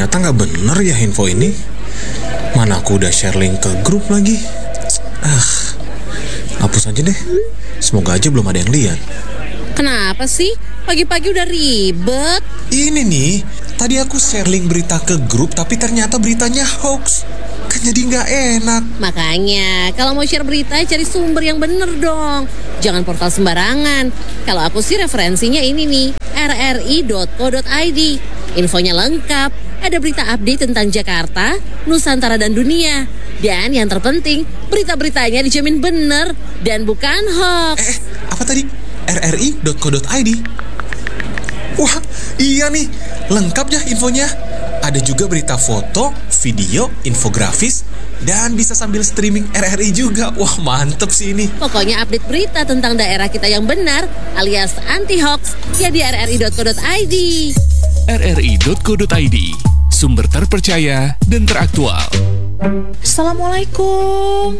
ternyata nggak bener ya info ini. Mana aku udah share link ke grup lagi. Hapus aja deh. Semoga aja belum ada yang lihat. Kenapa sih? Pagi-pagi udah ribet. Ini nih, tadi aku share link berita ke grup tapi ternyata beritanya hoax. Kan jadi nggak enak. Makanya, kalau mau share berita, cari sumber yang bener dong. Jangan portal sembarangan. Kalau aku sih referensinya ini nih, rri.co.id. Infonya lengkap, ada berita update tentang Jakarta, Nusantara, dan dunia. Dan yang terpenting, berita-beritanya dijamin bener dan bukan hoax. Apa tadi? rri.co.id. Wah, iya nih, lengkap ya infonya. Ada juga berita foto, video, infografis, dan bisa sambil streaming RRI juga. Wah, mantep sih ini. Pokoknya update berita tentang daerah kita yang benar alias anti-hoax ya di rri.co.id. rri.co.id, sumber terpercaya dan teraktual. Assalamualaikum.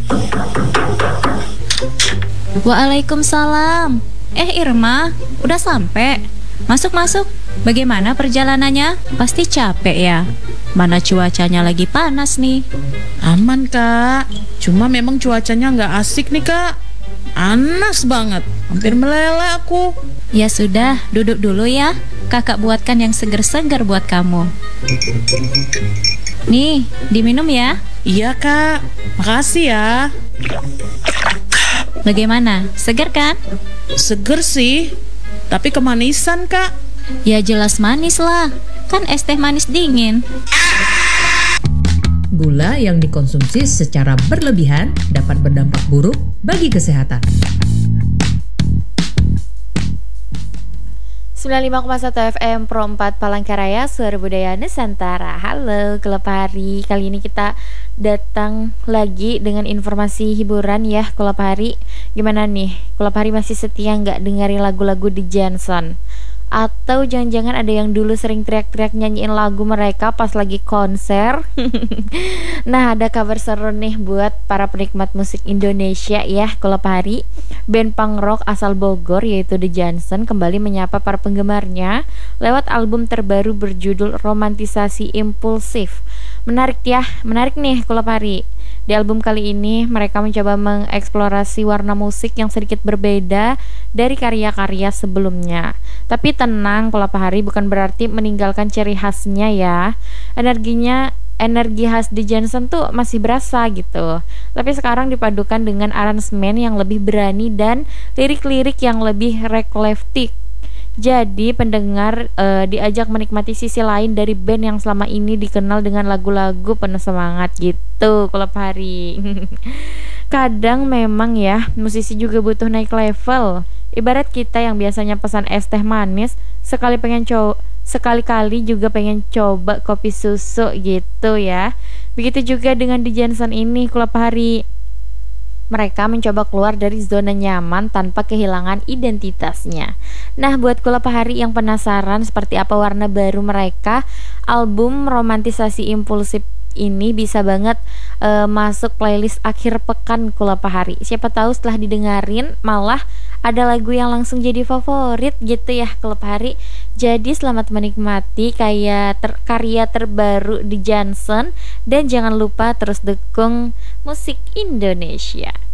Waalaikumsalam. Irma, udah sampai? Masuk. Bagaimana perjalanannya? Pasti capek ya? Mana cuacanya lagi panas nih. Aman kak, cuma memang cuacanya nggak asik nih kak. Panas banget, hampir meleleh aku. Ya sudah, duduk dulu ya. Kakak buatkan yang seger-seger buat kamu. Nih, diminum ya. Iya kak, makasih ya. Bagaimana? Seger kan? Seger sih, tapi kemanisan kak. Ya jelas manis lah, kan es teh manis dingin. Gula yang dikonsumsi secara berlebihan dapat berdampak buruk bagi kesehatan. 95,1 FM Pro 4 Palangkaraya, Suara Budaya Nusantara. Halo Klub Hari, kali ini kita datang lagi dengan informasi hiburan ya Klub Hari. Gimana nih, Klub Hari masih setia nggak dengerin lagu-lagu The Johnson? Atau jangan-jangan ada yang dulu sering teriak-teriak nyanyiin lagu mereka pas lagi konser? Nah, ada kabar seru nih buat para penikmat musik Indonesia ya Klub Hari. Band punk rock asal Bogor yaitu The Johnson kembali menyapa para penggemarnya lewat album terbaru berjudul Romantisasi Impulsif. Menarik nih Klub Hari. Di album kali ini mereka mencoba mengeksplorasi warna musik yang sedikit berbeda dari karya-karya sebelumnya. Tapi tenang Klub Hari, bukan berarti meninggalkan ciri khasnya ya. Energi khas The Johnson tuh masih berasa gitu. Tapi sekarang dipadukan dengan aransemen yang lebih berani dan lirik-lirik yang lebih reflektif. Jadi pendengar diajak menikmati sisi lain dari band yang selama ini dikenal dengan lagu-lagu penuh semangat gitu Klub Hari. Kadang memang ya musisi juga butuh naik level. Ibarat kita yang biasanya pesan es teh manis, sekali-kali juga pengen coba kopi susu gitu ya. Begitu juga dengan The Johnson ini Klub Hari. Mereka mencoba keluar dari zona nyaman tanpa kehilangan identitasnya. Nah, buat Klub Hari yang penasaran seperti apa warna baru mereka, album Romantisasi Impulsif ini bisa banget masuk playlist akhir pekan Klub Hari. Siapa tahu setelah didengarin malah ada lagu yang langsung jadi favorit gitu ya Klub Hari. Jadi selamat menikmati karya terbaru The Johnson dan jangan lupa terus dukung musik Indonesia.